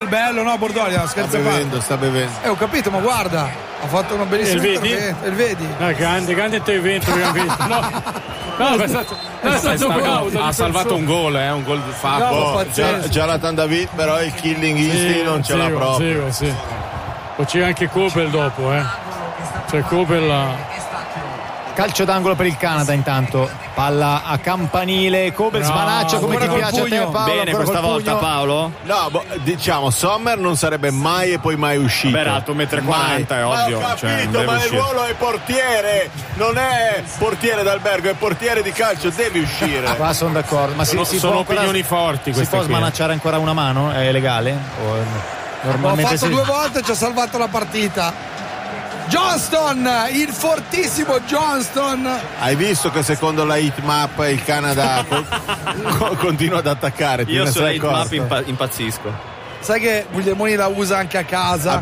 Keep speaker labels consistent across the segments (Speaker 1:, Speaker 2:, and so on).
Speaker 1: bello, no Bordoli, scherzo a parte.
Speaker 2: Sta bevendo.
Speaker 1: Ho capito, ma guarda, ha fatto un bellissimo intervento. Il vedi?
Speaker 3: Grande intervento che abbiamo visto. No, è stato bravo.
Speaker 4: Ha salvato un gol fatto.
Speaker 2: Jonathan David, però il killing instinct non ce l'ha proprio.
Speaker 3: Sì. Poi c'è anche Kobel dopo, C'è Kobel.
Speaker 5: Calcio d'angolo per il Canada intanto, palla a campanile, Kobel smanaccia come ti piace a te Paolo.
Speaker 6: Bene questa volta Paolo?
Speaker 2: No, diciamo Sommer non sarebbe mai e poi mai uscito.
Speaker 4: Peraltro 1,40 m è ovvio.
Speaker 2: Ho capito, ma il ruolo è portiere, non è portiere d'albergo, è portiere di calcio, devi uscire.
Speaker 5: Qua sono d'accordo, ma
Speaker 4: sono opinioni forti.
Speaker 5: Si può smanacciare ancora una mano? È legale?
Speaker 1: Normalmente ho fatto 2 volte e ci ha salvato la partita. Johnston, il fortissimo Johnston.
Speaker 2: Hai visto che secondo la heatmap il Canada continua ad attaccare?
Speaker 6: Io sulla heatmap impazzisco.
Speaker 1: Sai che Guglielmoni la usa anche a casa?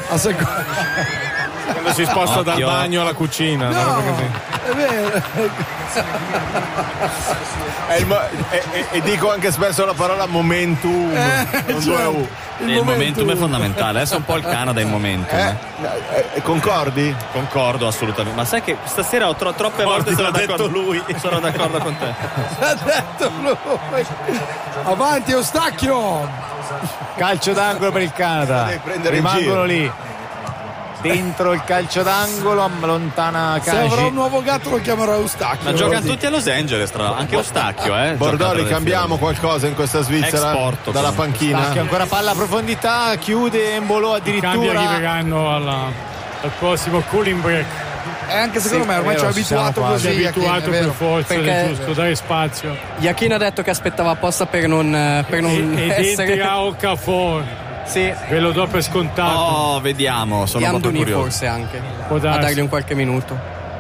Speaker 4: Quando si sposta dal bagno alla cucina.
Speaker 1: No, è vero.
Speaker 2: E dico anche spesso la parola momentum. Con 2 U.
Speaker 6: Il momentum è fondamentale. Adesso è un po' il Canada il momentum.
Speaker 2: Concordi?
Speaker 6: Concordo assolutamente. Ma sai che stasera ho troppe volte sono d'accordo lui. Sono d'accordo con te.
Speaker 1: L'ha detto lui. Avanti Eustachio.
Speaker 5: Calcio d'angolo per il Canada. Rimangono lì. Dentro il calcio d'angolo, allontana Kaji.
Speaker 1: Se avrò un nuovo gatto lo chiamerò Eustachio.
Speaker 6: Ma giocano tutti a Los Angeles, anche Eustachio,
Speaker 2: Bordoli, cambiamo qualcosa in questa Svizzera dalla panchina.
Speaker 5: Eustachio ancora palla a profondità, chiude Embolo addirittura.
Speaker 3: Cambia arriveranno al prossimo cooling break.
Speaker 1: E anche secondo me ormai ci ha abituato così.
Speaker 3: Ci ha abituato per forza, è giusto dare spazio.
Speaker 7: Iachino ha detto che aspettava apposta per non
Speaker 3: essere Okafor.
Speaker 7: Sì.
Speaker 3: Ve lo do per scontato.
Speaker 6: Oh, vediamo, sono molto curioso.
Speaker 7: Forse anche a dargli un qualche minuto.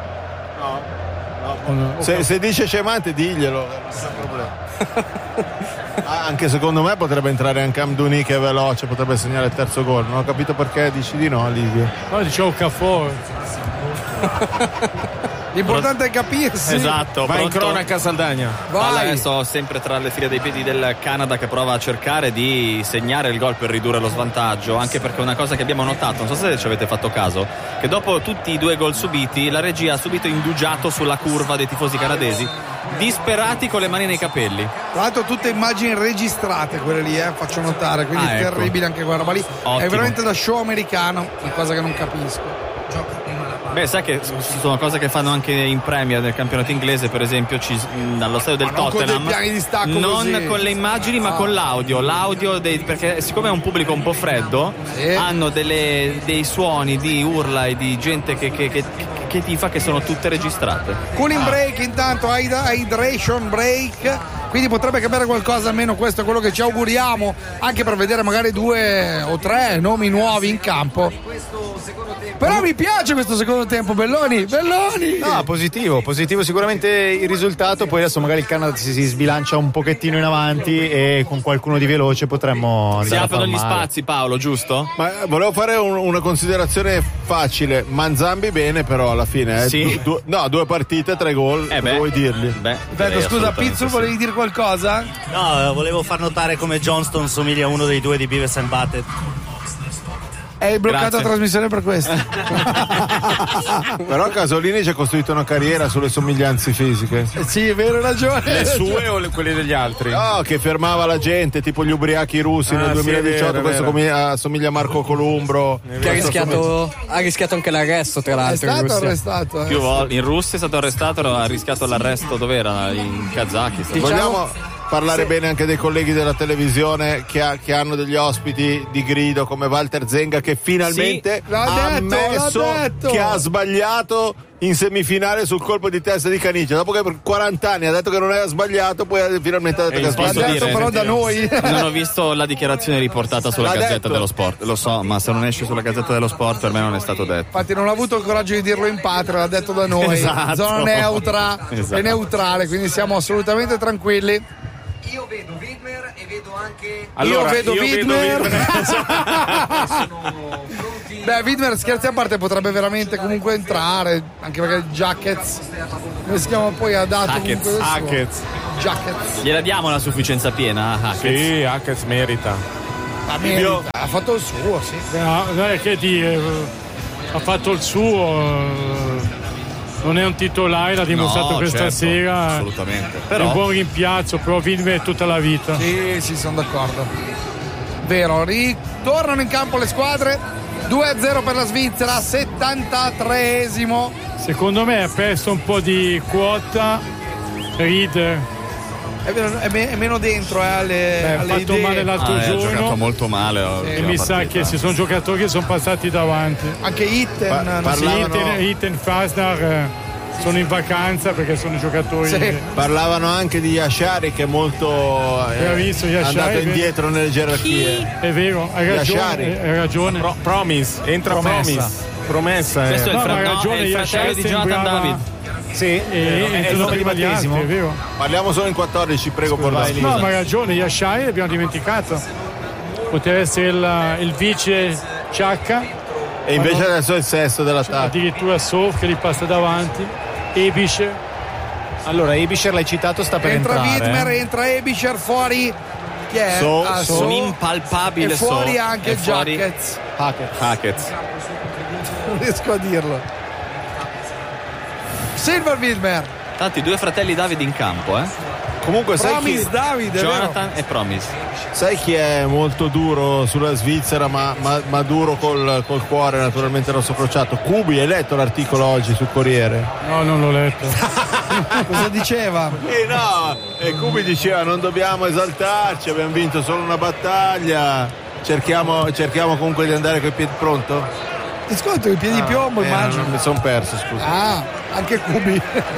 Speaker 2: No. Se dice Cemante diglielo, non c'è problema. Anche secondo me potrebbe entrare anche Amdouni che è veloce, potrebbe segnare il terzo gol. Non ho capito perché dici di no, Livio.
Speaker 3: No, dicevo Okafor.
Speaker 1: L'importante è capirsi.
Speaker 6: Esatto.
Speaker 4: Vai in cronaca Saldagna.
Speaker 6: Adesso sempre tra le file dei piedi del Canada che prova a cercare di segnare il gol per ridurre lo svantaggio, anche perché una cosa che abbiamo notato, non so se ci avete fatto caso, che dopo tutti i 2 gol subiti la regia ha subito indugiato sulla curva dei tifosi canadesi, disperati con le mani nei capelli.
Speaker 1: Tra l'altro tutte immagini registrate quelle lì, faccio notare, quindi è terribile anche quella roba lì. Ottimo. È veramente da show americano, una cosa che non capisco.
Speaker 6: Beh, sai che sono cose che fanno anche in Premier nel campionato inglese, per esempio dallo stadio del Tottenham, non con le immagini ma con l'audio perché siccome è un pubblico un po' freddo, hanno dei suoni di urla e di gente che tifa che sono tutte registrate.
Speaker 1: Cooling break intanto, hydration break, quindi potrebbe cambiare qualcosa, almeno questo è quello che ci auguriamo, anche per vedere magari 2 o 3 nomi nuovi in campo. Però mi piace questo secondo tempo, Belloni.
Speaker 5: No, positivo sicuramente il risultato. Poi adesso magari il Canada si sbilancia un pochettino in avanti e con qualcuno di veloce potremmo andare.
Speaker 6: Si aprono gli spazi, Paolo, giusto?
Speaker 2: Ma volevo fare una considerazione facile. Manzambi bene, però alla fine
Speaker 6: sì.
Speaker 2: 2 partite, 3 gol. Cosa vuoi dirgli?
Speaker 1: Scusa, Pizzo, volevi dire qualcosa?
Speaker 8: No, volevo far notare come Johnston somiglia a uno dei 2 di Beavis and Butthead.
Speaker 1: Hai bloccato la trasmissione per questo.
Speaker 2: Però Casolini ci ha costruito una carriera sulle somiglianze fisiche.
Speaker 1: Sì, è vero, ragione.
Speaker 4: Le sue o quelle degli altri?
Speaker 2: No, che fermava la gente, tipo gli ubriachi russi nel 2018. Questo assomiglia a Marco Columbro.
Speaker 7: Che ha rischiato anche l'arresto, tra l'altro.
Speaker 1: È stato arrestato.
Speaker 6: Più volte. In Russia è stato arrestato, ha rischiato l'arresto dove era? In Kazakistan.
Speaker 2: Vogliamo parlare bene anche dei colleghi della televisione che hanno degli ospiti di grido come Walter Zenga, che finalmente ha ammesso che ha sbagliato in semifinale sul colpo di testa di Caniggia. Dopo che per 40 anni ha detto che non aveva sbagliato, poi finalmente ha detto che ha sbagliato.
Speaker 1: Però da noi
Speaker 6: non ho visto la dichiarazione riportata sulla Gazzetta dello Sport. Lo so, ma se non esce sulla Gazzetta dello Sport per me non è stato detto.
Speaker 1: Infatti non ha avuto il coraggio di dirlo in patria, l'ha detto da noi.
Speaker 6: Esatto.
Speaker 1: Zona neutra e neutrale, quindi siamo assolutamente tranquilli.
Speaker 9: Io vedo Widmer e vedo anche.
Speaker 1: Allora, io vedo Widmer. Beh, Widmer, scherzi a parte, potrebbe veramente comunque entrare, anche perché Jackets, come si chiama, poi ha dato
Speaker 4: Hackett.
Speaker 1: Jackets.
Speaker 6: Gliela diamo la sufficienza piena a Hackett?
Speaker 4: Sì, Hackett merita.
Speaker 1: Ha fatto il suo, sì.
Speaker 3: No, non è che dire, ha fatto il suo. Non è un titolare, l'ha dimostrato questa sera.
Speaker 6: Assolutamente.
Speaker 3: Però... È un buon rimpiazzo, però Wilmer tutta la vita.
Speaker 1: Sì, sono d'accordo. Vero, ritornano in campo le squadre. 2-0 per la Svizzera, 73esimo.
Speaker 3: Secondo me ha perso un po' di quota Rieder.
Speaker 1: È meno dentro alle
Speaker 3: ha fatto
Speaker 1: idee.
Speaker 3: male l'altro giorno.
Speaker 6: Ha giocato molto male.
Speaker 3: E mi sa che ci sono giocatori che sono passati davanti.
Speaker 1: Anche Itten.
Speaker 3: Itten Fasnar sono in vacanza perché sono giocatori.
Speaker 2: Sì. Parlavano anche di Yashari che è molto andato indietro nelle gerarchie.
Speaker 3: È vero, hai ragione.
Speaker 4: Promise, entra Promessa.
Speaker 6: Questo è il
Speaker 3: fratello
Speaker 6: di Jonathan David.
Speaker 5: Sì, è il nome di battesimo.
Speaker 3: È vero.
Speaker 2: Parliamo solo in 14, prego Bordani.
Speaker 3: No, ma ha ragione, Yashai l'abbiamo dimenticato. Poteva essere il vice Ciacca.
Speaker 2: E invece adesso è il sesto dell'attacco.
Speaker 3: Addirittura Sof che gli passa davanti. Ebischer.
Speaker 5: Allora, Ebischer l'hai citato, sta per entrare.
Speaker 1: Entra Widmer, entra Ebischer, fuori. Chi è?
Speaker 6: Un impalpabile
Speaker 1: e fuori
Speaker 6: So.
Speaker 1: anche Jackets.
Speaker 6: Hackett.
Speaker 1: Non riesco a dirlo. Silver Widmer.
Speaker 6: Tanti due fratelli David in campo,
Speaker 2: Comunque
Speaker 1: Promise David,
Speaker 6: Jonathan e Promise.
Speaker 2: Sai chi è molto duro sulla Svizzera ma duro col cuore, naturalmente rosso crociato? Kubi, hai letto l'articolo oggi sul Corriere?
Speaker 3: No, non l'ho letto.
Speaker 1: Cosa diceva?
Speaker 2: Kubi diceva non dobbiamo esaltarci, abbiamo vinto solo una battaglia, cerchiamo comunque di andare coi piedi pronto?
Speaker 1: Ti ascolto i piedi di piombo, immagino.
Speaker 2: Mi sono perso, scusa.
Speaker 1: Anche Kubi.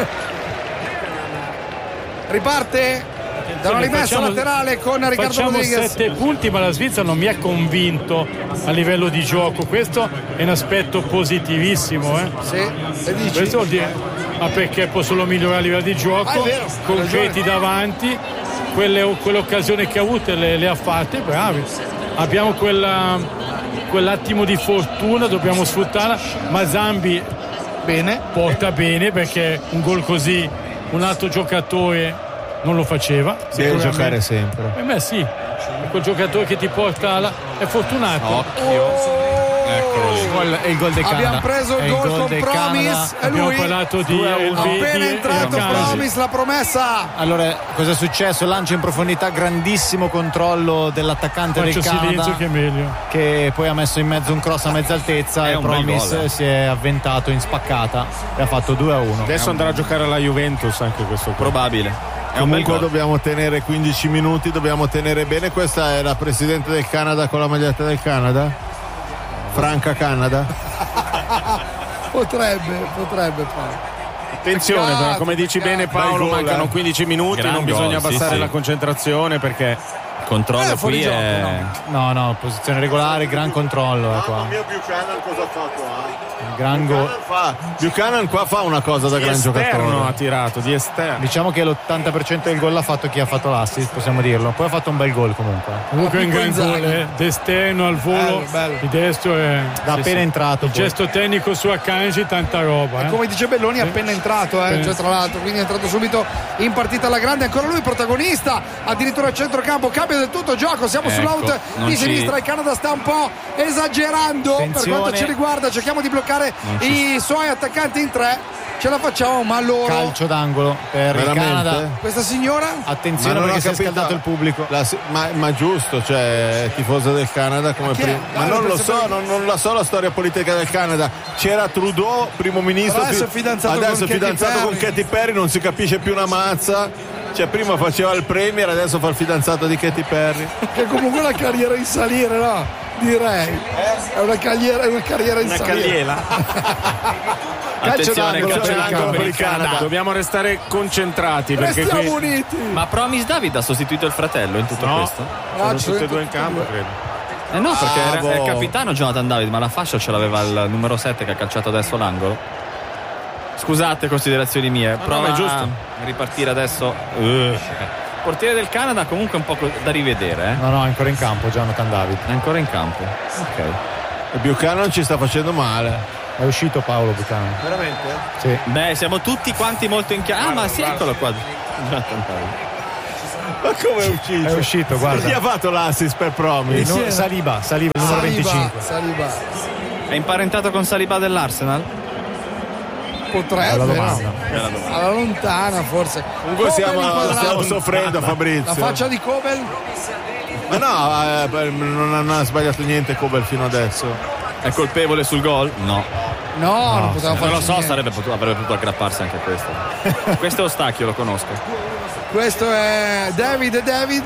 Speaker 1: Riparte da una rimessa laterale con Riccardo Rodriguez.
Speaker 3: 7 punti, ma la Svizzera non mi ha convinto a livello di gioco. Questo è un aspetto positivissimo.
Speaker 1: Sì, e dici?
Speaker 3: Questo vuol dire, ma perché può solo migliorare a livello di gioco,
Speaker 1: vero,
Speaker 3: concreti davanti, quelle occasioni che ha avute le ha fatte, bravi. Abbiamo quell'attimo di fortuna, dobbiamo sfruttarla, ma Zambi porta bene perché un gol così un altro giocatore non lo faceva.
Speaker 2: Deve giocare sempre.
Speaker 3: Per me sì, è quel giocatore che ti porta è fortunato.
Speaker 5: È il gol del Canada.
Speaker 1: Abbiamo preso il gol con Promise e
Speaker 3: abbiamo
Speaker 1: lui
Speaker 3: parlato di
Speaker 1: appena entrato Promise, la promessa.
Speaker 5: Allora, cosa è successo? Lancio in profondità, grandissimo controllo dell'attaccante del Canada,
Speaker 3: che è meglio,
Speaker 5: che poi ha messo in mezzo un cross a mezza altezza e Promise si è avventato in spaccata e ha fatto 2-1.
Speaker 4: Adesso andrà a giocare alla Juventus anche questo.
Speaker 6: Probabile.
Speaker 2: Comunque dobbiamo tenere 15 minuti, dobbiamo tenere bene. Questa è la presidente del Canada con la maglietta del Canada. Franca Canada.
Speaker 1: potrebbe
Speaker 4: attenzione, però, come dici bene Paolo, mancano 15 minuti, non bisogna abbassare la concentrazione perché
Speaker 6: il controllo qui
Speaker 1: gioco,
Speaker 6: è
Speaker 5: no, posizione regolare, gran controllo qua.
Speaker 2: Buchanan cosa ha fatto?
Speaker 5: Gran gol.
Speaker 2: Buchanan qua fa una cosa da gran giocatore.
Speaker 4: Ha tirato di esterno.
Speaker 5: Diciamo che l'80% del gol l'ha fatto chi ha fatto l'assist, possiamo dirlo. Poi ha fatto un bel gol comunque.
Speaker 3: Comunque un gran gol, d'esterno al volo,
Speaker 1: bello.
Speaker 3: di destro è
Speaker 5: appena entrato.
Speaker 3: Il gesto tecnico su Akanji, tanta roba.
Speaker 1: Come dice Belloni, è appena entrato, cioè, tra l'altro, quindi è entrato subito in partita alla grande. Ancora lui protagonista, addirittura a centrocampo, cambia del tutto gioco. Siamo sull'out di sinistra. Il Canada sta un po' esagerando.
Speaker 5: Attenzione.
Speaker 1: Per quanto ci riguarda, cerchiamo di bloccare i suoi attaccanti in tre. Ce la facciamo, ma loro.
Speaker 5: Calcio d'angolo per il Canada.
Speaker 1: Questa signora?
Speaker 5: Attenzione perché si è scaldato il pubblico.
Speaker 2: Ma giusto, cioè tifosa del Canada come prima. Ma non lo so, non la so la storia politica del Canada. C'era Trudeau, primo ministro.
Speaker 1: Adesso è fidanzato
Speaker 2: con Katy Perry, non si capisce più una mazza. Cioè prima faceva il premier, adesso fa il fidanzato di Katy Perry.
Speaker 1: Che comunque è una carriera in salire, no? Direi. È una carriera in salire.
Speaker 4: Cagliela.
Speaker 6: Attenzione,
Speaker 2: calcio d'angolo per il Canada.
Speaker 4: Dobbiamo restare concentrati perché
Speaker 1: Restiamo uniti.
Speaker 6: Ma Promise David ha sostituito il fratello in tutto questo?
Speaker 4: Sono tutti e due in campo, credo.
Speaker 6: No, perché è capitano Jonathan David, ma la fascia ce l'aveva il numero 7 che ha calciato adesso l'angolo. Scusate, considerazioni mie. Prova
Speaker 4: è giusto.
Speaker 6: a ripartire adesso. Portiere del Canada comunque un po' da rivedere.
Speaker 5: No, è ancora in campo Jonathan David.
Speaker 6: È ancora in campo. Ok.
Speaker 2: E Buchanan ci sta facendo male.
Speaker 5: È uscito Paolo Buchanan.
Speaker 2: Veramente?
Speaker 5: Sì.
Speaker 6: Beh, siamo tutti quanti molto in chiaro. Ma sì, eccolo qua. Jonathan David.
Speaker 2: Ma come è uscito?
Speaker 5: È uscito, guarda.
Speaker 2: Chi ha fatto l'assist per Promi?
Speaker 5: Saliba, il numero 25.
Speaker 1: Saliba.
Speaker 6: È imparentato con Saliba dell'Arsenal?
Speaker 1: Potrebbe, no? Alla lontana forse.
Speaker 2: Comunque stiamo soffrendo, Fabrizio.
Speaker 1: La faccia di Kobel?
Speaker 2: Ma no, non ha sbagliato niente Kobel fino adesso.
Speaker 6: È colpevole sul gol? No.
Speaker 1: No, non poteva fare.
Speaker 6: Non lo so, avrebbe potuto aggrapparsi anche a questo. Questo è Eustachio, lo conosco.
Speaker 1: Questo è David.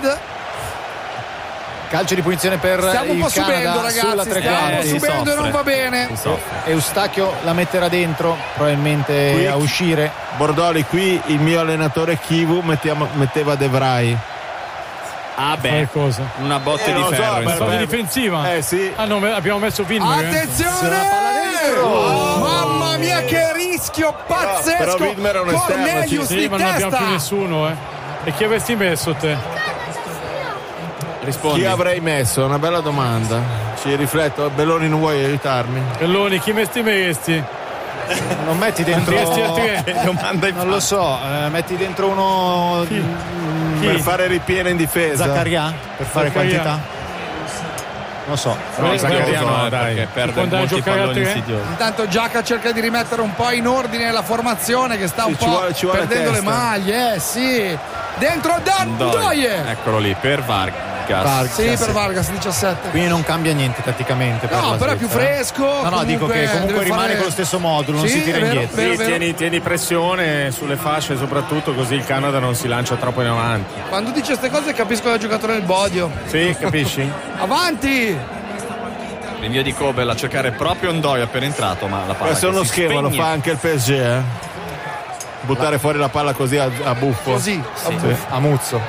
Speaker 5: Calcio di punizione per
Speaker 1: stiamo
Speaker 5: il Canada,
Speaker 1: ragazzi,
Speaker 5: sulla tre quarti.
Speaker 1: Stiamo subendo e non va bene.
Speaker 5: Eustachio la metterà dentro, probabilmente
Speaker 2: qui,
Speaker 5: a uscire.
Speaker 2: Bordoli, qui il mio allenatore Kivu metteva De Vrij.
Speaker 6: Ah beh,
Speaker 3: cosa?
Speaker 6: Una botte di ferro.
Speaker 3: Una fase difensiva?
Speaker 2: Sì.
Speaker 3: Ah no, abbiamo messo Widmer.
Speaker 1: Attenzione! Mamma mia che rischio pazzesco!
Speaker 2: Però Widmer è un esterno.
Speaker 1: Cornelius di
Speaker 3: ma non abbiamo più nessuno, E chi avresti messo te?
Speaker 2: Rispondi. Chi avrei messo? Una bella domanda. Ci rifletto. Belloni, non vuoi aiutarmi?
Speaker 3: Belloni, chi metteresti?
Speaker 5: Non metti dentro
Speaker 6: domanda
Speaker 5: non lo so, metti dentro uno
Speaker 2: per fare ripieno in difesa.
Speaker 5: Zaccaria? Per fare quantità? Non so.
Speaker 6: No, Zaccaria no, dai, perché perde molti palloni insidiosi.
Speaker 1: Intanto Giacca cerca di rimettere un po' in ordine la formazione che sta un po' perdendo le maglie, sì. Dentro Ndoye.
Speaker 6: Eccolo lì, per Vargas.
Speaker 1: Sì, per Vargas 17.
Speaker 5: Quindi non cambia niente tatticamente.
Speaker 1: No, però è più fresco.
Speaker 5: No, dico che comunque rimane con lo stesso modulo, non si tira indietro.
Speaker 4: Sì, tieni pressione sulle fasce, soprattutto così il Canada non si lancia troppo in avanti.
Speaker 1: Quando dice queste cose capisco che è il giocatore del Bodio.
Speaker 4: Sì, capisci?
Speaker 1: Avanti!
Speaker 6: L'invio di Kobel a cercare proprio Ndoye appena entrato, ma la palla.
Speaker 2: Questo è uno schema, lo fa anche il PSG, buttare fuori la palla così a buffo.
Speaker 1: Così,
Speaker 5: a muzzo.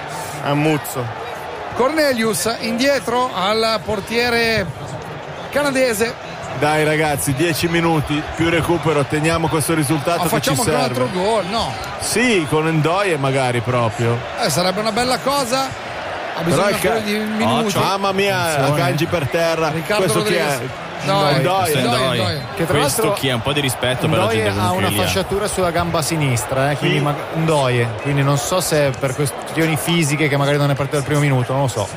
Speaker 1: Cornelius indietro al portiere canadese.
Speaker 2: Dai ragazzi, 10 minuti più recupero, otteniamo questo risultato che ci serve.
Speaker 1: Facciamo un altro gol, no?
Speaker 2: Sì, con Ndoye magari proprio.
Speaker 1: Sarebbe una bella cosa. Ha bisogno di minuti.
Speaker 2: Mamma mia, Akanji per terra.
Speaker 1: Riccardo
Speaker 2: questo
Speaker 1: Rodriguez.
Speaker 2: chi è?
Speaker 6: Ndoye.
Speaker 5: Che tra
Speaker 6: questo chi è? Un po' di rispetto per la gente
Speaker 5: ha una fasciatura sulla gamba sinistra, quindi Ndoye, quindi non so se è per questioni fisiche che magari non è partito dal primo minuto, non lo so.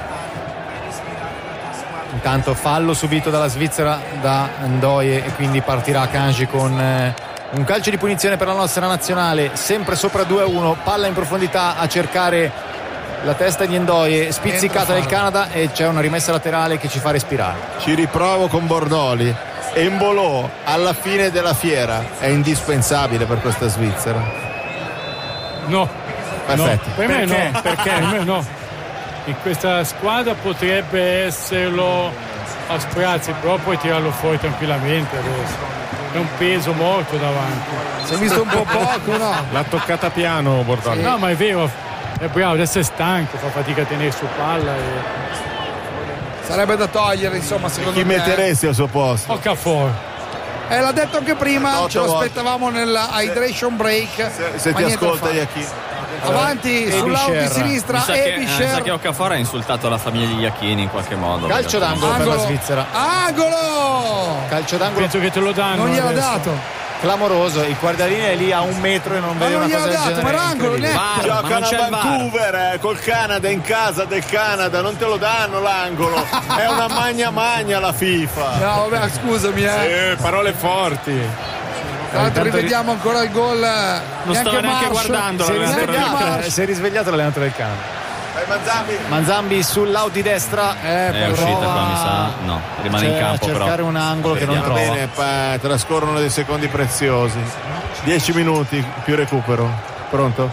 Speaker 5: Intanto fallo subito dalla Svizzera da Ndoye e quindi partirà Akanji con un calcio di punizione per la nostra nazionale, sempre sopra 2-1, palla in profondità a cercare la testa di Ndoye, spizzicata del Canada, e c'è una rimessa laterale che ci fa respirare.
Speaker 2: Ci riprovo con Bordoli. Embolo alla fine della fiera è indispensabile per questa Svizzera.
Speaker 3: No.
Speaker 2: Perfetto.
Speaker 3: No. Per me no. Perché? Per me no. In questa squadra potrebbe esserlo a sprazzi, però puoi tirarlo fuori tranquillamente adesso. È un peso molto davanti.
Speaker 1: Si è visto un po' poco, no?
Speaker 4: L'ha toccata piano Bordoli.
Speaker 3: No, ma è vero. È bravo, adesso è stanco, fa fatica a tenere su palla.
Speaker 1: Sarebbe da togliere, insomma, secondo me.
Speaker 2: Chi metteresti al suo posto?
Speaker 3: Okafor.
Speaker 1: L'ha detto anche prima, ce lo aspettavamo nella hydration break.
Speaker 2: Se ti ascolta Iachini.
Speaker 1: Avanti sull'out di sinistra.
Speaker 6: Sa che Okafor ha insultato la famiglia di Iachini in qualche modo.
Speaker 5: Calcio d'angolo per la Svizzera.
Speaker 1: Angolo!
Speaker 5: Calcio d'angolo.
Speaker 3: Penso che te lo danno.
Speaker 1: Non gliel'ha dato.
Speaker 5: Clamoroso, il guardialine è lì a 1 metro e non vede una cosa del genere.
Speaker 1: Ma l'angolo
Speaker 2: giocano a Vancouver col Canada, in casa del Canada, non te lo danno l'angolo. È una magna la FIFA.
Speaker 1: No, vabbè, scusami.
Speaker 4: Parole forti.
Speaker 1: Tra l'altro rivediamo ancora il gol.
Speaker 6: Non stava neanche guardando.
Speaker 5: Si è risvegliato l'allenatore del Canada. Manzambi sull'out di destra,
Speaker 6: è uscita qua, mi sa. No, rimane in campo
Speaker 5: a cercare
Speaker 6: però.
Speaker 5: un angolo che non trova.
Speaker 2: Bene, trascorrono dei secondi preziosi. 10 minuti più recupero. Pronto?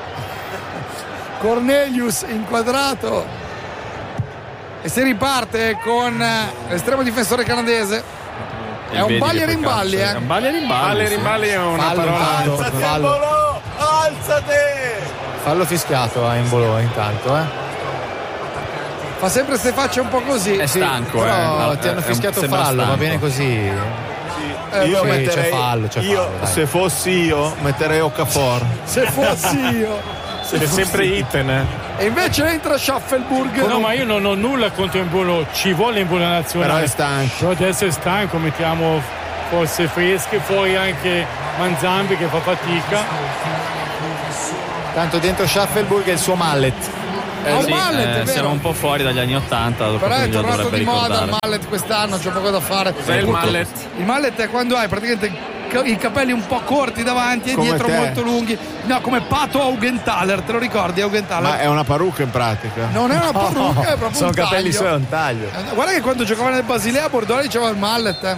Speaker 1: Cornelius inquadrato e si riparte con l'estremo difensore canadese. È un baglia rimballi,
Speaker 4: Un baglia rimballi è una parola.
Speaker 2: Fallo. Alzate!
Speaker 5: Fallo fischiato a Embolo intanto,
Speaker 1: Fa sempre queste facce un po' così.
Speaker 6: È stanco,
Speaker 5: però ti hanno fischiato fallo,
Speaker 6: stanco.
Speaker 5: va bene così.
Speaker 2: Io metterei,
Speaker 5: c'è fallo,
Speaker 2: se fossi io metterei Okafor.
Speaker 1: Se fossi io.
Speaker 4: È sempre Itten,
Speaker 1: E invece entra Schaffelburg.
Speaker 3: No, ma io non ho nulla contro Embolo, ci vuole Embolo nazionale.
Speaker 2: Però è stanco.
Speaker 3: Però adesso è stanco, mettiamo forse fresche, fuori anche Manzambi che fa fatica.
Speaker 5: Tanto dentro Schaffelburg e il suo mallet.
Speaker 6: Siamo un po' fuori dagli anni 80.
Speaker 1: Però è tornato di moda il mallet quest'anno, c'è poco da fare.
Speaker 4: Cos'è il mallet?
Speaker 1: Il mallet è quando hai praticamente i capelli un po' corti davanti e
Speaker 2: come
Speaker 1: dietro
Speaker 2: te.
Speaker 1: molto lunghi. No, come Pato Augenthaler, te lo ricordi Augenthaler?
Speaker 2: Ma è una parrucca in pratica.
Speaker 1: Non è una parrucca, è proprio
Speaker 5: sono
Speaker 1: un
Speaker 5: capelli
Speaker 1: taglio.
Speaker 5: suoi, è un taglio.
Speaker 1: Guarda che quando giocava nel Basilea Bordoli diceva il mallet.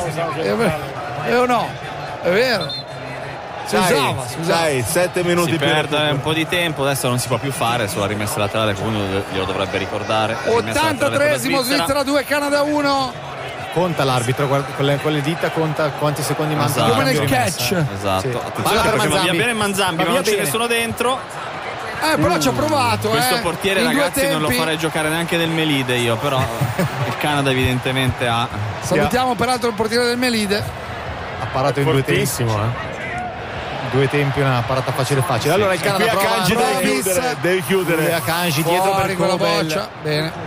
Speaker 1: O no? È vero. Si usava.
Speaker 2: Dai, 7 minuti
Speaker 6: Si
Speaker 2: più.
Speaker 6: perde un po' di tempo, adesso non si può più fare sulla rimessa laterale, qualcuno glielo dovrebbe ricordare.
Speaker 1: 83esimo, Svizzera 2, Canada 1.
Speaker 5: Conta l'arbitro, con le dita conta quanti secondi mancano.
Speaker 1: Come nel catch.
Speaker 6: Esatto.
Speaker 5: Sì.
Speaker 6: Attenzione
Speaker 5: Palla per
Speaker 6: perché va
Speaker 5: Manzambi.
Speaker 6: via bene Manzambi, ma non c'è nessuno dentro.
Speaker 1: Però ci ha provato.
Speaker 6: Questo portiere,
Speaker 1: in
Speaker 6: ragazzi,
Speaker 1: due
Speaker 6: non lo
Speaker 1: tempi.
Speaker 6: farei giocare neanche nel Melide io, però il Canada evidentemente ha.
Speaker 1: Salutiamo peraltro il portiere del Melide.
Speaker 5: Ha parato in due tempi. Due tempi, una parata facile. Allora il Canada
Speaker 2: Qui a
Speaker 5: prova
Speaker 2: Kanji devi chiudere.
Speaker 5: A Kanji dietro per
Speaker 1: con la
Speaker 5: Kobel.
Speaker 1: boccia. Bene.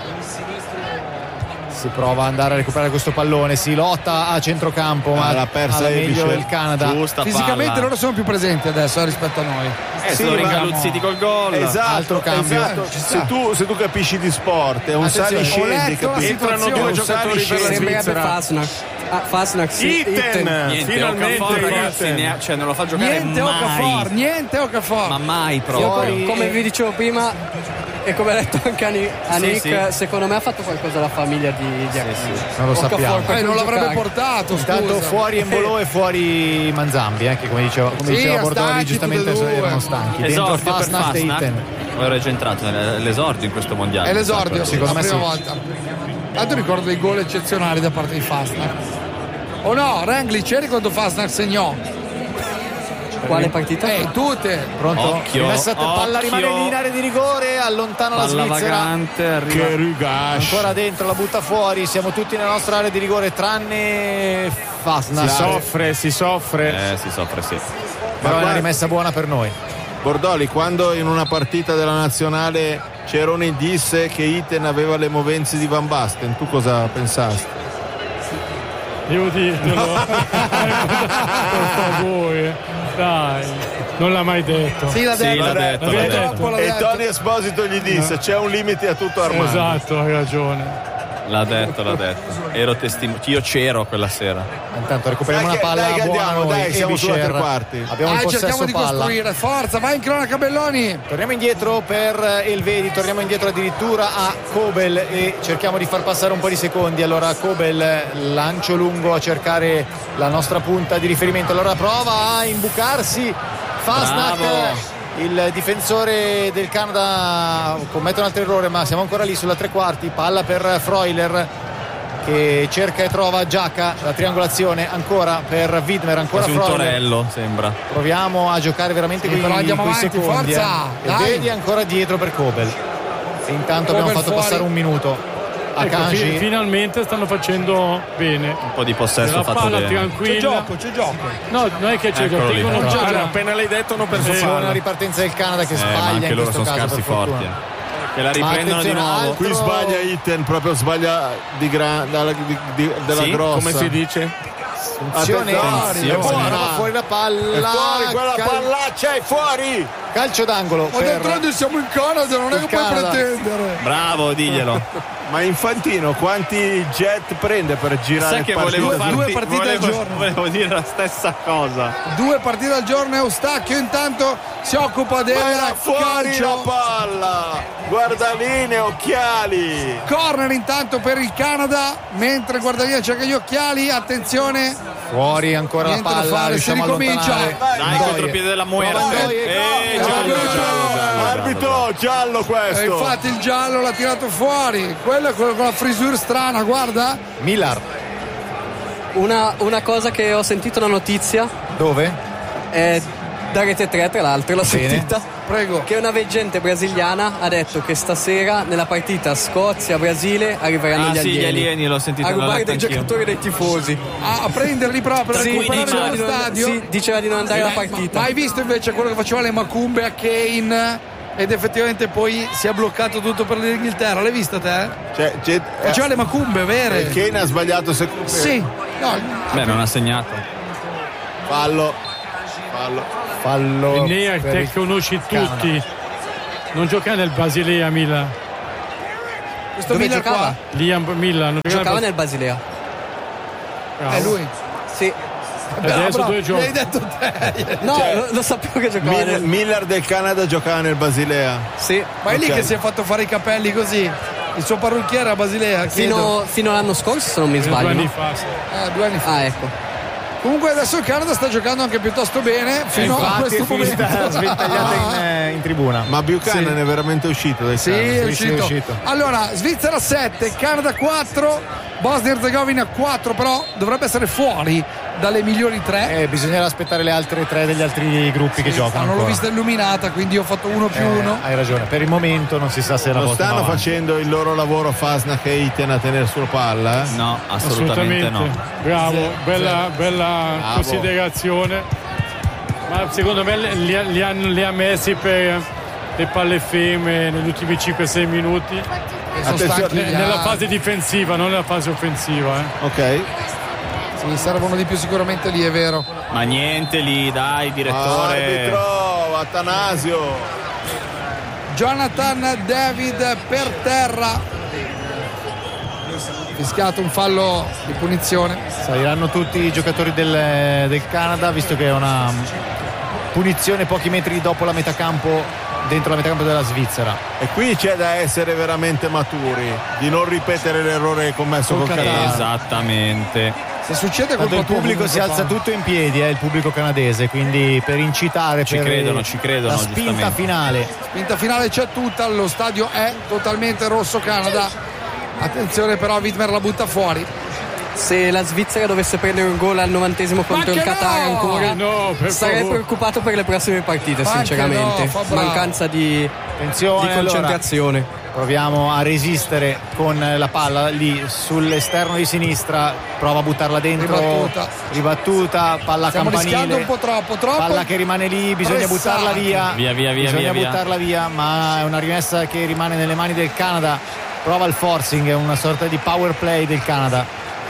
Speaker 5: Si prova ad andare a recuperare questo pallone, si lotta a centrocampo, ma
Speaker 2: l'ha persa
Speaker 5: alla meglio
Speaker 2: Ebice.
Speaker 5: il Canada.
Speaker 6: Giusta
Speaker 1: Fisicamente
Speaker 6: palla.
Speaker 1: loro sono più presenti adesso rispetto a noi.
Speaker 6: Sono ringaluzziti col gol.
Speaker 5: Altro cambio.
Speaker 2: Esatto. Se tu capisci di sport, è un
Speaker 1: Attenzione,
Speaker 2: sali
Speaker 1: ho letto
Speaker 2: scendi,
Speaker 1: la
Speaker 2: capisci?
Speaker 4: Entrano
Speaker 1: situazione.
Speaker 4: due giocatori per la
Speaker 7: Sembrerebbe
Speaker 4: Svizzera.
Speaker 7: Fastnax, sì,
Speaker 4: Itten,
Speaker 6: Niente,
Speaker 4: finalmente
Speaker 6: Okafor, ragazzi,
Speaker 4: Itten.
Speaker 6: cioè non lo fa giocare
Speaker 1: Niente Okafor.
Speaker 6: ma mai
Speaker 7: Io,
Speaker 6: proprio.
Speaker 7: come vi dicevo prima e come ha detto anche a Nick,
Speaker 6: sì.
Speaker 7: secondo me ha fatto qualcosa la famiglia di
Speaker 5: Non lo
Speaker 7: Okafor
Speaker 5: sappiamo.
Speaker 7: per
Speaker 1: Non l'avrebbe
Speaker 7: giocare.
Speaker 1: portato,
Speaker 5: Intanto
Speaker 1: scusa.
Speaker 5: fuori Embolo e fuori Manzambi, che come diceva Bordoli,
Speaker 1: stanchi
Speaker 5: giustamente
Speaker 1: tutti e due.
Speaker 5: erano stanchi. Dentro
Speaker 6: Esordio per
Speaker 5: Fastnax e
Speaker 6: Fastnax.
Speaker 5: Itten.
Speaker 6: Ora è già entrato l'esordio in questo mondiale.
Speaker 1: È l'esordio,
Speaker 5: Secondo
Speaker 1: la
Speaker 5: me
Speaker 1: prima
Speaker 5: sì.
Speaker 1: volta. Tanto ricordo dei gol eccezionali da parte di Fastnax. O no, Rangli, c'eri quando Fastnax segnò?
Speaker 7: Quale partita?
Speaker 1: Tutte.
Speaker 5: Pronto?
Speaker 6: Occhio,
Speaker 5: Rimessa palla,
Speaker 6: occhio.
Speaker 5: rimane in area di rigore, allontana la
Speaker 6: Palla
Speaker 5: Svizzera.
Speaker 6: vagante, arriva.
Speaker 2: Che rigascio.
Speaker 5: Ancora dentro, la butta fuori, siamo tutti nella nostra area di rigore tranne Fastnax.
Speaker 4: Si soffre.
Speaker 6: Si soffre, sì.
Speaker 5: Però è una rimessa buona per noi.
Speaker 2: Bordoli, quando in una partita della nazionale Ceroni disse che Itten aveva le movenze di Van Basten, tu cosa pensasti?
Speaker 3: Devo dirtelo. Per favore, dai, non l'ha mai detto.
Speaker 1: Sì, l'ha detto.
Speaker 6: l'ha detto.
Speaker 1: Purtroppo l'ha
Speaker 2: E
Speaker 1: detto.
Speaker 2: Tony Esposito gli disse c'è un limite a tutto Armando.
Speaker 3: Esatto, hai ragione.
Speaker 6: L'ha detto. Ero testimone. Io c'ero quella sera.
Speaker 5: Intanto recuperiamo
Speaker 2: Dai
Speaker 5: una palla
Speaker 2: dai che
Speaker 5: buona
Speaker 2: andiamo,
Speaker 5: noi.
Speaker 2: dai, siamo su a
Speaker 5: Ebischer.
Speaker 2: tre quarti.
Speaker 5: Abbiamo il
Speaker 1: Cerchiamo
Speaker 5: possesso
Speaker 1: di
Speaker 5: palla.
Speaker 1: costruire. Forza, vai in cronaca Belloni.
Speaker 5: Torniamo indietro per Elvedi, torniamo indietro addirittura a Kobel e cerchiamo di far passare un po' di secondi. Allora Kobel, lancio lungo a cercare la nostra punta di riferimento. Allora prova a imbucarsi Fastnax.
Speaker 6: Bravo.
Speaker 5: Il difensore del Canada commette un altro errore, ma siamo ancora lì sulla tre quarti. Palla per Freuler che cerca e trova Giacca, la triangolazione ancora per Widmer, ancora
Speaker 6: Quasi un
Speaker 5: Freuler.
Speaker 6: torello, sembra.
Speaker 5: Proviamo a giocare veramente
Speaker 1: Però andiamo
Speaker 5: quei
Speaker 1: avanti,
Speaker 5: secondi.
Speaker 1: forza,
Speaker 5: E
Speaker 1: dai.
Speaker 5: vedi ancora dietro per Kobel. E intanto abbiamo
Speaker 1: Kobel
Speaker 5: fatto
Speaker 1: fuori.
Speaker 5: passare un minuto a
Speaker 3: Ecco,
Speaker 5: Kanji.
Speaker 3: finalmente stanno facendo bene.
Speaker 6: Un po' di possesso
Speaker 3: La
Speaker 6: fatto
Speaker 3: palla
Speaker 6: bene.
Speaker 3: tranquilla.
Speaker 1: C'è gioco.
Speaker 3: No, non è che c'è
Speaker 6: Eccolo
Speaker 3: gioco,
Speaker 6: lì.
Speaker 3: tengono
Speaker 4: Ah,
Speaker 3: palla.
Speaker 4: appena l'hai detto hanno perso
Speaker 5: C'è una
Speaker 4: palla.
Speaker 5: ripartenza del Canada che
Speaker 6: Ma
Speaker 5: sbaglia
Speaker 6: anche
Speaker 5: in
Speaker 6: loro
Speaker 5: questo
Speaker 6: sono
Speaker 5: caso
Speaker 6: scarsi
Speaker 5: per fortuna.
Speaker 6: forti. Che la
Speaker 5: Ma
Speaker 6: riprendono di
Speaker 5: attenzione,
Speaker 6: nuovo.
Speaker 2: Qui sbaglia Itten, proprio sbaglia della
Speaker 6: Sì?
Speaker 2: grossa.
Speaker 4: Come si dice?
Speaker 5: Attenzione,
Speaker 6: Attenzione.
Speaker 5: buona, fuori la
Speaker 2: È
Speaker 5: palla.
Speaker 2: fuori quella pallaccia, è fuori!
Speaker 5: Calcio d'angolo
Speaker 1: Ma
Speaker 5: per
Speaker 1: d'altronde siamo in Canada, non è
Speaker 5: il
Speaker 1: che puoi
Speaker 5: Canada.
Speaker 1: pretendere.
Speaker 6: Bravo, diglielo.
Speaker 2: Ma Infantino quanti jet prende per girare
Speaker 6: Sai
Speaker 2: il
Speaker 6: che
Speaker 2: partito?
Speaker 6: volevo farti,
Speaker 1: due partite al giorno.
Speaker 6: volevo dire la stessa cosa.
Speaker 1: 2 partite al giorno, Eustachio intanto si occupa del
Speaker 2: Ma fuori la
Speaker 1: calcio.
Speaker 2: palla! Guardaline, occhiali!
Speaker 1: Corner intanto per il Canada, mentre Guardalina cerca gli occhiali, attenzione.
Speaker 5: fuori ancora la
Speaker 1: Niente da
Speaker 5: palla,
Speaker 1: fare,
Speaker 5: riusciamo
Speaker 1: si
Speaker 5: a
Speaker 1: ricomincia.
Speaker 5: allontanare.
Speaker 6: Dai, contropiede della muerte.
Speaker 2: Arbitro, giallo questo!
Speaker 1: E infatti il giallo l'ha tirato fuori, quello è quello con la frisura strana, guarda.
Speaker 5: Millar,
Speaker 7: Una cosa che ho sentito, una notizia,
Speaker 5: dove?
Speaker 7: è da Rete 3 tra l'altro, l'ho
Speaker 5: Bene.
Speaker 7: sentita,
Speaker 1: Prego.
Speaker 7: che una veggente brasiliana ha detto che stasera nella partita Scozia-Brasile arriveranno
Speaker 6: Ah
Speaker 7: gli
Speaker 6: sì, gli
Speaker 7: alieni
Speaker 6: alieni, l'ho sentito.
Speaker 7: a
Speaker 6: l'ho
Speaker 7: rubare
Speaker 6: letto
Speaker 7: dei
Speaker 6: anch'io.
Speaker 7: giocatori dei tifosi.
Speaker 1: A prenderli proprio per
Speaker 7: Sì,
Speaker 1: recuperare
Speaker 7: diceva
Speaker 1: nello
Speaker 7: di non-
Speaker 1: stadio.
Speaker 7: sì, diceva di non andare alla
Speaker 1: Ma
Speaker 7: partita.
Speaker 1: hai visto invece quello che faceva le macumbe a Kane ed effettivamente poi si è bloccato tutto per l'Inghilterra? L'hai vista te? Faceva le macumbe vere.
Speaker 2: Kane ha sbagliato
Speaker 1: Sì. No,
Speaker 6: Beh, non ha segnato.
Speaker 2: fallo.
Speaker 5: fallo.
Speaker 3: Nea te conosci tutti. Non gioca nel Basilea Milan.
Speaker 7: Questo Miller qua?
Speaker 3: Milan
Speaker 7: giocava nel Basilea.
Speaker 3: È
Speaker 7: lui? Sì.
Speaker 3: Adesso due giochi.
Speaker 1: L'hai detto te.
Speaker 7: No, lo sapevo che giocava
Speaker 2: Miller del Canada giocava nel Basilea.
Speaker 7: Sì.
Speaker 1: Ma è lì che si è fatto fare i capelli così. Il suo parrucchiere a Basilea.
Speaker 7: Fino all'anno scorso, se non mi sbaglio.
Speaker 3: 2 anni fa.
Speaker 1: 2 anni fa.
Speaker 7: Ah, ecco.
Speaker 1: Comunque adesso il Canada sta giocando anche piuttosto bene fino a questo momento.
Speaker 5: Sventagliata in tribuna.
Speaker 2: Ma Buchanan è veramente uscito dai
Speaker 1: È uscito. Allora, Svizzera 7, Canada 4, Bosnia Erzegovina 4, però dovrebbe essere fuori dalle migliori 3.
Speaker 5: Bisognerà aspettare le altre 3 degli altri gruppi che giocano.
Speaker 1: Non l'ho vista illuminata, quindi ho fatto 1+1.
Speaker 5: Hai ragione, per il momento non si sa se la
Speaker 2: non stanno facendo il loro lavoro Fasnacht e Iten a tenere sulla palla?
Speaker 6: No, assolutamente no.
Speaker 3: Bravo, bella considerazione. Ma secondo me li ha messi per le palle ferme negli ultimi 5-6 minuti. Nella fase difensiva, non nella fase offensiva.
Speaker 2: Ok.
Speaker 1: Sì, servono di più sicuramente lì, è vero.
Speaker 6: Ma niente lì, dai, direttore.
Speaker 2: Arbitro, Attanasio.
Speaker 1: Jonathan David per terra. Fischiato un fallo di punizione.
Speaker 5: Saliranno tutti i giocatori del Canada, visto che è una punizione pochi metri dopo la metacampo, dentro la metacampo della Svizzera.
Speaker 2: E qui c'è da essere veramente maturi, di non ripetere l'errore commesso col Qatar.
Speaker 6: Esattamente.
Speaker 1: Se succede
Speaker 5: quando il pubblico si alza tutto in piedi, è il pubblico canadese, quindi per incitare,
Speaker 6: ci credono
Speaker 5: la spinta finale.
Speaker 1: Spinta finale c'è tutta, lo stadio è totalmente rosso Canada. Attenzione però, Widmer la butta fuori.
Speaker 7: Se la Svizzera dovesse prendere un gol al 90° contro il Qatar ancora, sarei preoccupato per le prossime partite, sinceramente. Mancanza di concentrazione.
Speaker 5: Allora, proviamo a resistere con la palla lì sull'esterno di sinistra, prova a buttarla dentro, ribattuta, palla
Speaker 1: stiamo
Speaker 5: campanile,
Speaker 1: rischiando un po' troppo,
Speaker 5: palla che rimane lì, bisogna buttarla via,
Speaker 6: bisogna
Speaker 5: buttarla via, ma è una rimessa che rimane nelle mani del Canada. Prova il forcing, è una sorta di power play del Canada.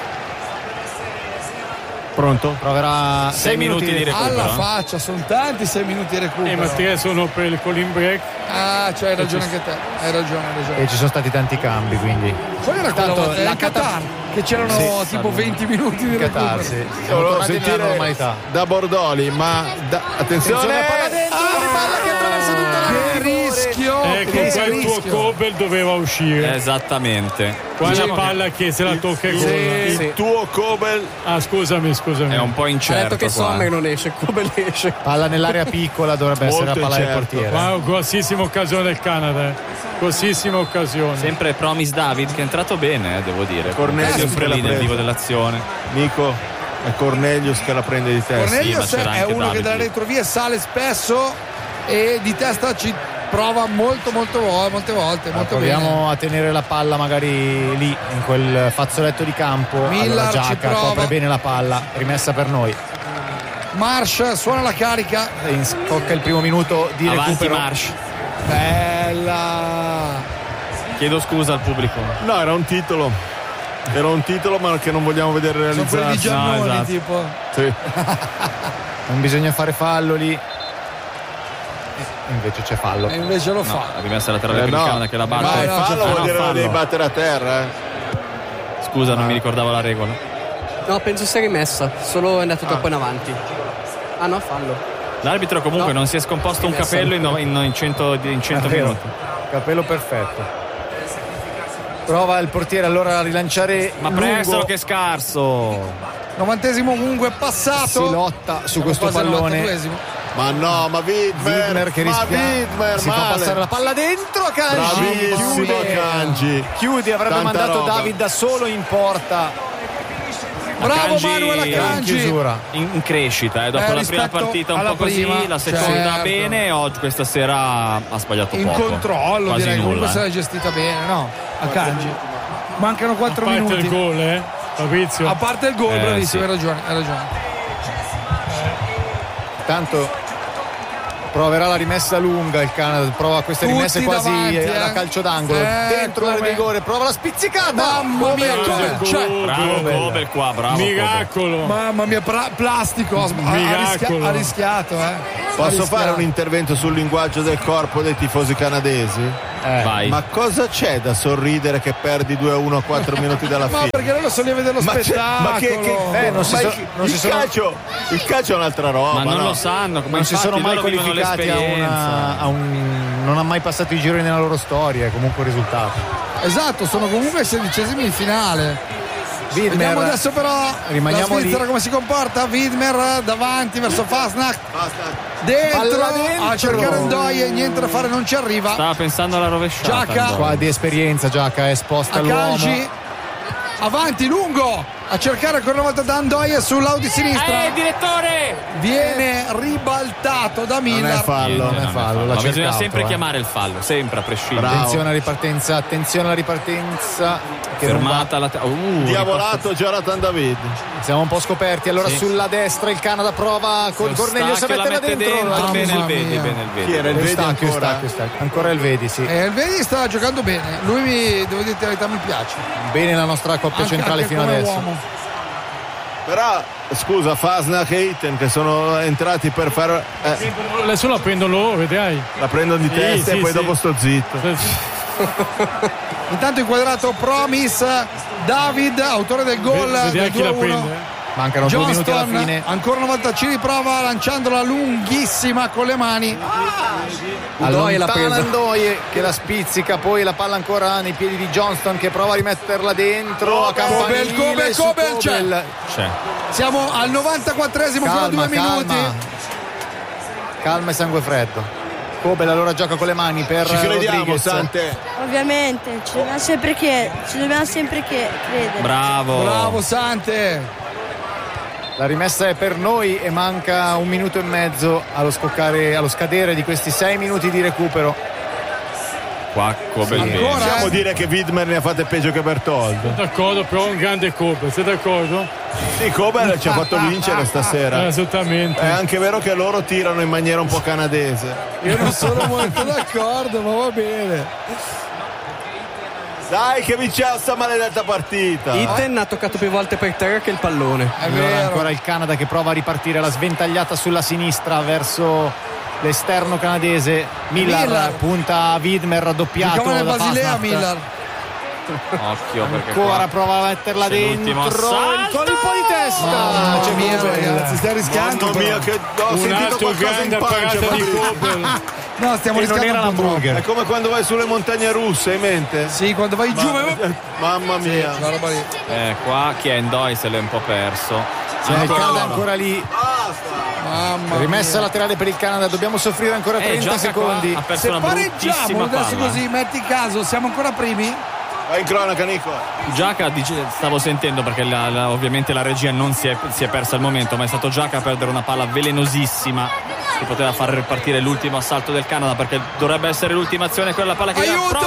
Speaker 2: Pronto?
Speaker 5: Proverà
Speaker 6: 6 minuti di recupero.
Speaker 1: Alla faccia, sono tanti 6 minuti di recupero.
Speaker 3: Ma 3 sono per il cooling break.
Speaker 1: Cioè hai ragione anche te. Hai ragione.
Speaker 5: E ci sono stati tanti cambi, quindi.
Speaker 1: Qual era quella volta? Il Qatar, che c'erano tipo 20 minuti di recupero.
Speaker 5: Siamo tornati nella normalità.
Speaker 2: Da Bordoli, ma attenzione,
Speaker 5: palla dentro, palla che attraversa tutta la
Speaker 1: rischio.
Speaker 3: Ecco, il tuo Kobel doveva uscire.
Speaker 6: Esattamente.
Speaker 3: Qua la palla che se la tocca il gol.
Speaker 2: Il tuo Kobel.
Speaker 3: Scusami.
Speaker 6: È un po' incerto.
Speaker 7: Ha detto che Sommer non esce, Kobel esce.
Speaker 5: Palla nell'area piccola, dovrebbe essere la palla del portiere.
Speaker 3: Ma grossissima occasione del Canada. Grossissima occasione.
Speaker 6: Sempre Promise David che è entrato bene, devo dire.
Speaker 2: Cornelius
Speaker 6: sempre lì nel vivo dell'azione.
Speaker 2: Nico, è Cornelius che la prende di testa.
Speaker 1: Cornelius è uno che dalle retrovie sale spesso e di testa ci prova molte volte.
Speaker 5: Proviamo a tenere la palla magari lì in quel fazzoletto di campo.
Speaker 1: Miller
Speaker 5: Giacca
Speaker 1: ci prova,
Speaker 5: copre bene la palla, rimessa per noi.
Speaker 1: Marsh suona la carica,
Speaker 5: scocca il primo minuto di
Speaker 6: avanti
Speaker 5: recupero.
Speaker 6: Marsh.
Speaker 1: Bella.
Speaker 6: Chiedo scusa al pubblico.
Speaker 2: No, era un titolo ma che non vogliamo vedere realizzato.
Speaker 1: Sono quelli di Giannoni,
Speaker 6: esatto.
Speaker 1: tipo.
Speaker 2: Sì.
Speaker 5: Non bisogna fare fallo lì. Invece c'è fallo.
Speaker 1: E invece lo fa.
Speaker 6: La rimessa laterale per il Canada che la batte.
Speaker 2: Fallo vuol dire che devi battere a terra.
Speaker 6: Scusa, non mi ricordavo la regola.
Speaker 7: No, penso sia rimessa, solo è andato troppo in avanti. No, fallo.
Speaker 6: L'arbitro comunque non si è scomposto un capello in 100 minuti.
Speaker 5: Capello perfetto. Prova il portiere allora a rilanciare.
Speaker 6: Ma presto che scarso.
Speaker 1: 90° comunque passato.
Speaker 5: Si lotta su questo pallone.
Speaker 2: Ma no, ma Widmer
Speaker 5: che rischia. Si fa passare la palla dentro a Kanji.
Speaker 2: Bravissimo Kanji.
Speaker 5: Chiudi, avrebbe
Speaker 2: Tanta
Speaker 5: mandato
Speaker 2: roba.
Speaker 5: David da solo in porta.
Speaker 1: Bravo Manuel Akanji.
Speaker 6: In crescita, dopo la prima partita un po' così, la seconda bene, oggi questa sera ha sbagliato
Speaker 1: in
Speaker 6: poco.
Speaker 1: In controllo,
Speaker 6: quasi
Speaker 1: direi,
Speaker 6: nulla.
Speaker 1: comunque se l'ha gestita bene, no? Akanji. Mancano 4 minuti.
Speaker 3: A parte il gol, Fabrizio.
Speaker 1: A parte il gol, bravissimo,
Speaker 6: sì.
Speaker 1: hai ragione.
Speaker 5: Tanto proverà la rimessa lunga il Canada, prova queste rimesse quasi a calcio d'angolo, dentro l'area di rigore, prova la spizzicata,
Speaker 1: mamma mia,
Speaker 6: bravo Kobel qua, bravo
Speaker 3: miracolo
Speaker 6: Kobel.
Speaker 1: Mamma mia, plastico, ha rischiato.
Speaker 2: Posso fare un intervento sul linguaggio del corpo dei tifosi canadesi?
Speaker 6: Vai.
Speaker 2: Ma cosa c'è da sorridere che perdi 2-1 a 4 minuti dalla fine?
Speaker 1: Ma perché loro sono lì a vedere lo spettacolo.
Speaker 2: Il calcio è un'altra roba.
Speaker 6: Ma non lo sanno, come
Speaker 5: non si sono mai qualificati non ha mai passato i gironi nella loro storia, è comunque un risultato.
Speaker 1: Esatto, sono comunque ai 16esimi in finale.
Speaker 5: Widmer,
Speaker 1: vediamo adesso però la Svizzera come si comporta. Widmer davanti verso Fasnacht, dentro a cercare Ndoye, niente da fare, non ci arriva.
Speaker 6: Stava pensando alla rovesciata.
Speaker 1: Giacca
Speaker 5: qua di esperienza, Giacca è esposta all'uomo.
Speaker 1: Avanti, lungo a cercare ancora una volta da Ndoye sull'Audi sinistra.
Speaker 6: Direttore!
Speaker 1: Viene ribaltato da Miller.
Speaker 2: Non è fallo.
Speaker 6: Ma bisogna sempre chiamare il fallo, sempre a prescindere.
Speaker 5: Attenzione alla ripartenza.
Speaker 6: Fermata la
Speaker 2: diavolato Jonathan David.
Speaker 5: Siamo un po' scoperti. Allora sulla destra il Canada prova con Cornelius a metterla dentro.
Speaker 6: Bene il Vedi.
Speaker 2: Chi era il Vedi ancora?
Speaker 5: Ancora il Vedi, sì.
Speaker 1: Il Vedi sta giocando bene. Lui, devo dire la verità, mi piace.
Speaker 5: Bene la nostra coppia centrale fino adesso.
Speaker 1: Uomo.
Speaker 2: Però scusa, Fasnacht e Itten che sono entrati per fare
Speaker 3: adesso la prendono loro, vedrai.
Speaker 2: La prendono di testa e poi dopo sto zitto.
Speaker 1: Intanto inquadrato Promise, David, autore del gol del 2-1.
Speaker 5: Mancano 2 minuti alla fine.
Speaker 1: Ancora una volta ci riprova lanciandola lunghissima con le mani.
Speaker 5: Allontana Ndoye che la spizzica, poi la palla ancora nei piedi di Johnston che prova a rimetterla dentro.
Speaker 1: Kobel c'è. Siamo al 94esimo, ancora 2 minuti.
Speaker 5: Calma e sangue freddo. Kobel allora gioca con le mani per
Speaker 2: ci crediamo
Speaker 5: Rodriguez.
Speaker 2: Sante.
Speaker 10: Ovviamente ci dobbiamo sempre credere.
Speaker 6: Bravo
Speaker 1: Sante.
Speaker 5: La rimessa è per noi e manca 1 minuto e mezzo allo scadere di questi 6 minuti di recupero.
Speaker 6: Qua Kobel
Speaker 2: possiamo dire che Widmer ne ha fatte peggio che Bertoldo.
Speaker 3: D'accordo, però un grande Kobel, sei d'accordo?
Speaker 2: Sì, Kobel ci ha fatto vincere stasera.
Speaker 3: Esattamente.
Speaker 2: È anche vero che loro tirano in maniera un po' canadese.
Speaker 1: Io non sono molto d'accordo, ma va bene.
Speaker 2: Dai che vinciamo sta maledetta partita.
Speaker 7: Itten ha toccato più volte per terra che il pallone.
Speaker 5: È vero. Ancora il Canada che prova a ripartire, la sventagliata sulla sinistra verso l'esterno canadese. Miller punta a Widmer raddoppiato da
Speaker 1: Basilea. Miller
Speaker 6: occhio perché
Speaker 5: ancora prova a metterla dentro, il colpo di testa.
Speaker 1: C'è Miller, ragazzi, stai rischiando.
Speaker 2: Mamma mia, che ho sentito qualcosa in pancia
Speaker 3: di Kobel.
Speaker 1: No, stiamo rischiando.
Speaker 5: Non era l'hamburger.
Speaker 2: È come quando vai sulle montagne russe, hai mente?
Speaker 1: Sì, quando vai giù.
Speaker 2: Mamma mia.
Speaker 1: Sì, la roba lì.
Speaker 6: Qua chi è Ndoye se l'è un po' perso.
Speaker 5: Il Canada ancora lì. Rimessa laterale per il Canada, dobbiamo soffrire ancora 30 secondi.
Speaker 6: Ha perso
Speaker 1: se
Speaker 6: una
Speaker 1: pareggiamo adesso
Speaker 6: palla.
Speaker 1: Così, metti caso, siamo ancora primi?
Speaker 2: Vai in cronaca, Nico.
Speaker 6: Giacca stavo sentendo perché ovviamente la regia non si è persa al momento, ma è stato Giacca a perdere una palla velenosissima che poteva far ripartire l'ultimo assalto del Canada, perché dovrebbe essere l'ultima azione quella palla che
Speaker 1: aiuto!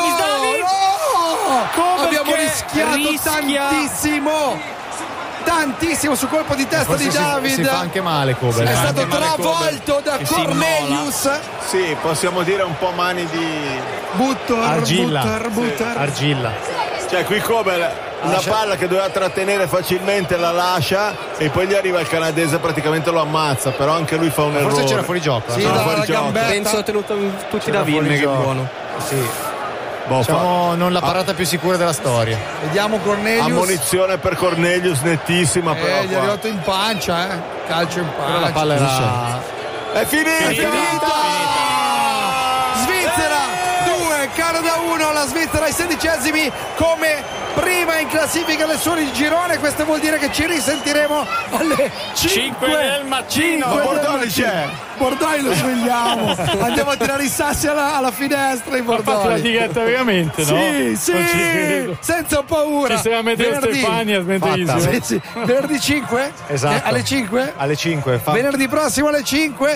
Speaker 1: No! Abbiamo rischiato tantissimo sul colpo di testa di David.
Speaker 5: Si fa anche male Kobel.
Speaker 1: È stato travolto da Cornelius.
Speaker 2: Sì, possiamo dire un po' mani di
Speaker 5: argilla.
Speaker 2: Argilla. Cioè qui Kobel una palla che doveva trattenere facilmente la lascia e poi gli arriva il canadese, praticamente lo ammazza, però anche lui fa un errore.
Speaker 5: Forse c'era fuori gioco.
Speaker 1: Sì, dalla gambetta.
Speaker 7: Penso tenuto tutti da Widmer, che buono.
Speaker 5: Sì. Diciamo non la parata più sicura della storia.
Speaker 1: Vediamo Cornelius.
Speaker 2: Ammonizione per Cornelius nettissima, però
Speaker 1: gli è arrivato in pancia, calcio in pancia.
Speaker 5: Però la palla era...
Speaker 2: È finita!
Speaker 1: Svizzera 2, Canada 1, la Svizzera ai 16esimi come prima in classifica del suo girone. Questo vuol dire che ci risentiremo alle 5
Speaker 6: del mattino.
Speaker 2: Ma Bordoni c'è.
Speaker 1: Bordoni lo svegliamo. Andiamo a tirare i sassi alla finestra in Bordoni.
Speaker 3: Ha fatto la diretta veramente, no?
Speaker 1: Sì, senza paura.
Speaker 3: Ci sarà Medeo Stefani a smentirsi.
Speaker 1: Sì. Venerdì 5?
Speaker 5: Esatto.
Speaker 1: Alle 5?
Speaker 5: Alle 5.
Speaker 1: Venerdì prossimo alle 5.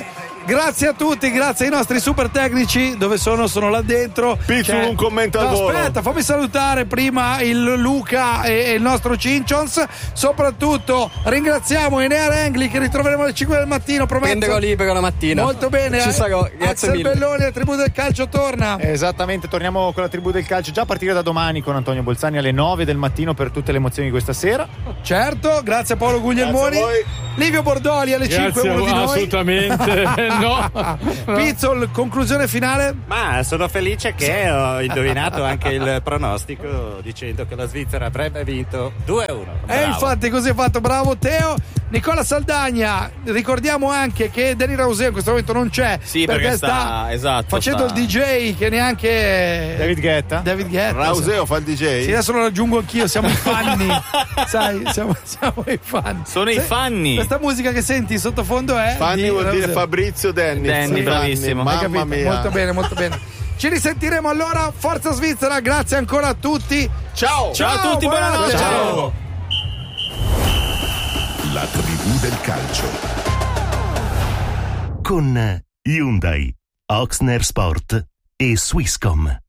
Speaker 1: Grazie a tutti, grazie ai nostri super tecnici. Dove sono? Sono là dentro.
Speaker 2: Pizzolo, un commento al volo.
Speaker 1: Aspetta, fammi salutare prima il Luca e il nostro Cincions. Soprattutto ringraziamo Enea Rengli, che ritroveremo alle 5 del mattino.
Speaker 7: Prenderò libero la mattina.
Speaker 1: Molto bene.
Speaker 7: Ci sarò, grazie mille.
Speaker 1: Belloni, la tribù del calcio torna.
Speaker 5: Esattamente, torniamo con la tribù del calcio già a partire da domani con Antonio Bolzani alle 9 del mattino per tutte le emozioni di questa sera.
Speaker 1: Certo, grazie a Paolo Guglielmoni. Livio Bordoli alle 5, uno di noi.
Speaker 3: Assolutamente. No.
Speaker 1: Pizzol, conclusione finale?
Speaker 8: Ma sono felice che ho indovinato anche il pronostico dicendo che la Svizzera avrebbe vinto 2-1.
Speaker 1: Infatti così è fatto, bravo Teo. Nicola Saldagna, ricordiamo anche che Danny Rauseo in questo momento non c'è,
Speaker 6: perché sta
Speaker 1: facendo il DJ che neanche
Speaker 5: David Guetta.
Speaker 2: Rauseo fa il DJ?
Speaker 1: Sì, adesso lo raggiungo anch'io, siamo i fanni. Sai, siamo i fan.
Speaker 6: Sono i fanni.
Speaker 1: Questa musica che senti sottofondo è
Speaker 2: fanni, vuol dire Fabrizio Denny,
Speaker 6: bravissimo.
Speaker 2: Mamma mia.
Speaker 1: Molto bene, molto bene. Ci risentiremo allora, forza Svizzera, grazie ancora a tutti.
Speaker 2: Ciao
Speaker 6: a tutti, buonanotte.
Speaker 1: Ciao.
Speaker 11: La tribù del calcio con Hyundai, Oxner Sport e Swisscom.